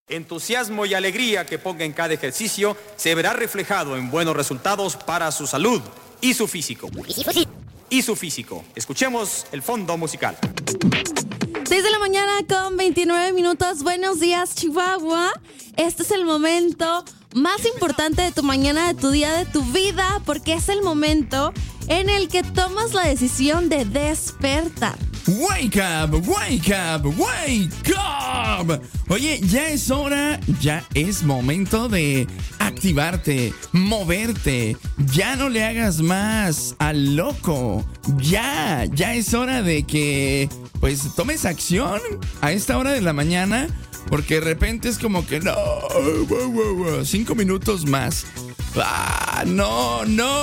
Entusiasmo y alegría que ponga en cada ejercicio se verá reflejado en buenos resultados para su salud y su físico. Escuchemos el fondo musical. 6 de la mañana con 29 minutos. Buenos días, Chihuahua. Este es el momento más importante de tu mañana, de tu día, de tu vida, porque es el momento en el que tomas la decisión de despertar. Wake up, wake up, wake up. Oye, ya es hora, ya es momento de activarte, moverte. Ya no le hagas más al loco. Ya es hora de que pues tomes acción a esta hora de la mañana, porque de repente es como que no, 5 minutos más. No,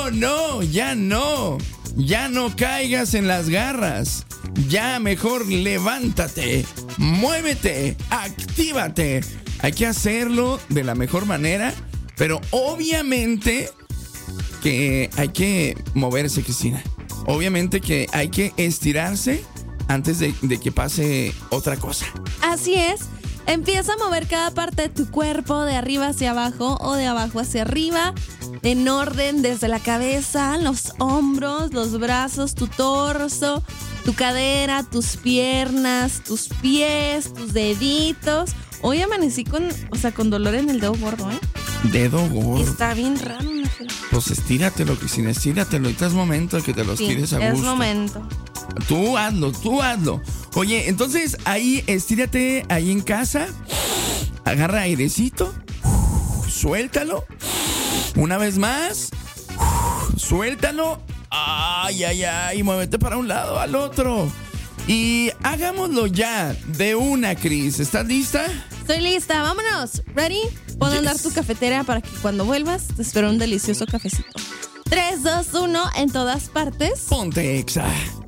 ya no caigas en las garras. Ya mejor levántate, muévete, actívate. Hay que hacerlo de la mejor manera, pero obviamente que hay que moverse, Cristina. Obviamente que hay que estirarse antes de que pase otra cosa. Así es. Empieza a mover cada parte de tu cuerpo, de arriba hacia abajo o de abajo hacia arriba, en orden desde la cabeza, los hombros, los brazos, tu torso, tu cadera, tus piernas, tus pies, tus deditos. Hoy amanecí con dolor en el dedo gordo, ¿eh? Dedo gordo. Está bien raro, ¿no? Pues estíratelo, Cristina, estíratelo. Ahorita es momento de que te los tires a gusto. Es momento. Tú hazlo. Oye, entonces ahí estírate ahí en casa. Agarra airecito. Suéltalo. Una vez más. Suéltalo. Ay. Muévete para un lado, al otro. Y hagámoslo ya de una, Cris. ¿Estás lista? Estoy lista. Vámonos. ¿Ready? Pon a andar tu cafetera para que cuando vuelvas te espero un delicioso cafecito. 3, 2, 1 en todas partes. Ponte Exa.